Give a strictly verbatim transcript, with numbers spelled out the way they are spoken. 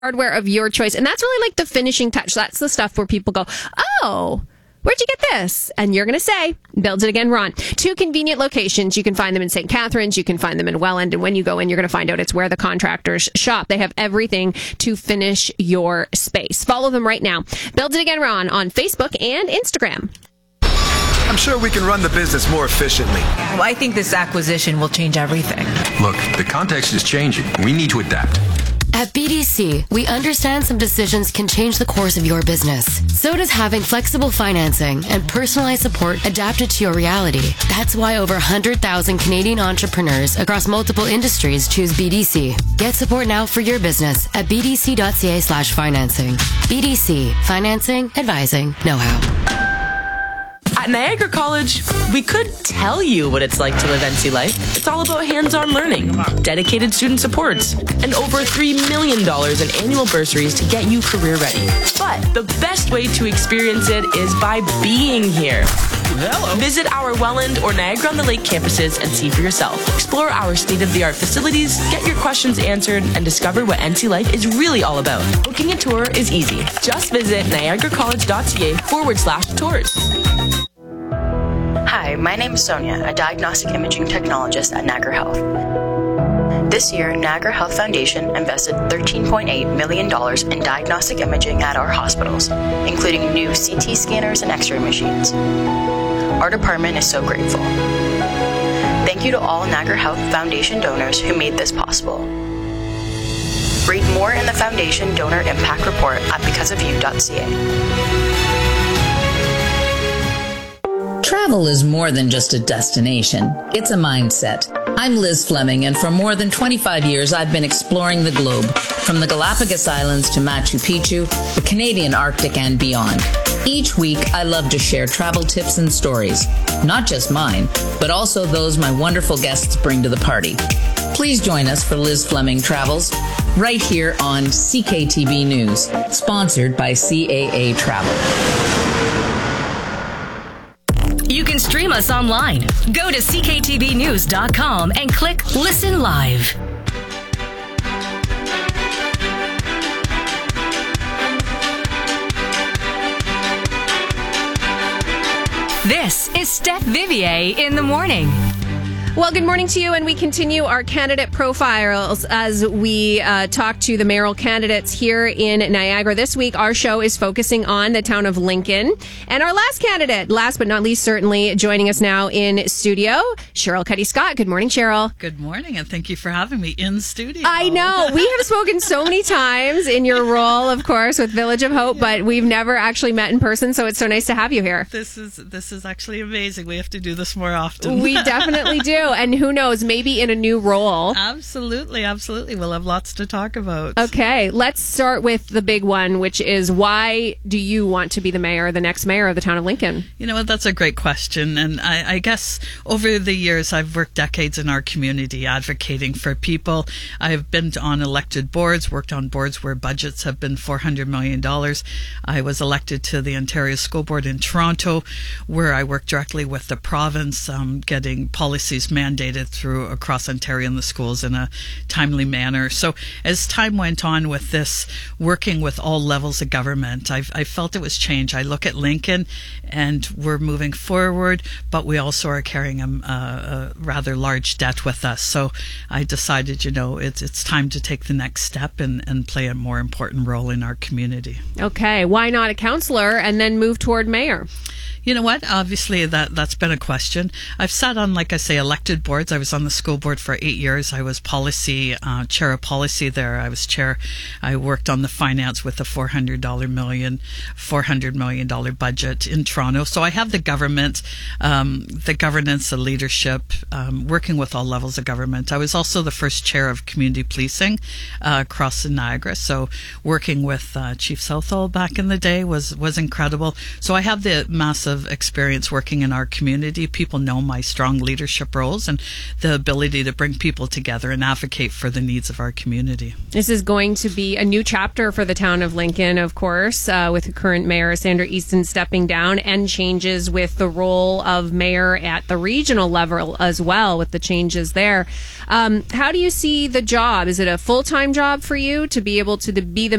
hardware of your choice. And that's really like the finishing touch. That's the stuff where people go, oh, where'd you get this? And you're going to say, Build It Again Ron. Two convenient locations. You can find them in Saint Catharines. You can find them in Welland. And when you go in, you're going to find out it's where the contractors shop. They have everything to finish your space. Follow them right now. Build It Again Ron on Facebook and Instagram. I'm sure we can run the business more efficiently. Well, I think this acquisition will change everything. Look, the context is changing. We need to adapt. At B D C, we understand some decisions can change the course of your business. So does having flexible financing and personalized support adapted to your reality. That's why over one hundred thousand Canadian entrepreneurs across multiple industries choose B D C. Get support now for your business at bdc.ca slash financing. B D C, financing, advising, know-how. At Niagara College, we could tell you what it's like to live N C Life. It's all about hands-on learning, dedicated student supports, and over three million dollars in annual bursaries to get you career ready. But the best way to experience it is by being here. Hello. Visit our Welland or Niagara-on-the-Lake campuses and see for yourself. Explore our state-of-the-art facilities, get your questions answered, and discover what N C Life is really all about. Booking a tour is easy. Just visit niagaracollege.ca forward slash tours. Hi, my name is Sonia, a diagnostic imaging technologist at Niagara Health. This year, Niagara Health Foundation invested thirteen point eight million dollars in diagnostic imaging at our hospitals, including new C T scanners and X-ray machines. Our department is so grateful. Thank you to all Niagara Health Foundation donors who made this possible. Read more in the Foundation Donor Impact Report at because of you dot c a. Travel is more than just a destination. It's a mindset. I'm Liz Fleming, and for more than twenty-five years, I've been exploring the globe, from the Galapagos Islands to Machu Picchu, the Canadian Arctic, and beyond. Each week, I love to share travel tips and stories, not just mine, but also those my wonderful guests bring to the party. Please join us for Liz Fleming Travels, right here on C K T B News, sponsored by C A A Travel. You can stream us online. Go to c k t v news dot com and click Listen Live. This is Steph Vivier in the morning. Well, good morning to you, and we continue our candidate profiles as we uh, talk to the mayoral candidates here in Niagara. This week, our show is focusing on the town of Lincoln. And our last candidate, last but not least, certainly joining us now in studio, Cheryl Cuddy-Scott. Good morning, Cheryl. Good morning, and thank you for having me in studio. I know. We have spoken so many times in your role, of course, with Village of Hope, but we've never actually met in person, so it's so nice to have you here. This is this is actually amazing. We have to do this more often. We definitely do. And who knows, maybe in a new role. Absolutely, absolutely. We'll have lots to talk about. Okay, let's start with the big one, which is, why do you want to be the mayor, the next mayor of the town of Lincoln? You know what, that's a great question. And I, I guess over the years, I've worked decades in our community advocating for people. I've been on elected boards, worked on boards where budgets have been four hundred million dollars. I was elected to the Ontario School Board in Toronto, where I worked directly with the province, um, getting policies mandated through across Ontario in the schools in a timely manner. So as time went on with this, working with all levels of government, I've, I felt it was change. I look at Lincoln and we're moving forward, but we also are carrying a, a rather large debt with us. So I decided, you know, it's it's time to take the next step and, and play a more important role in our community. Okay, why not a councillor and then move toward mayor? You know what? Obviously, that, that's been a question. I've sat on, like I say, elected boards. I was on the school board for eight years. I was policy, uh, chair of policy there. I was chair. I worked on the finance with a four hundred million, four hundred million dollars budget in Toronto. So I have the government, um, the governance, the leadership, um, working with all levels of government. I was also the first chair of community policing uh, across Niagara. So working with uh, Chief Southall back in the day was, was incredible. So I have the massive of experience working in our community. People know my strong leadership roles and the ability to bring people together and advocate for the needs of our community. This is going to be a new chapter for the town of Lincoln, of course, uh, with current Mayor Sandra Easton stepping down, and changes with the role of mayor at the regional level as well, with the changes there. Um, how do you see the job? Is it a full-time job for you to be able to be the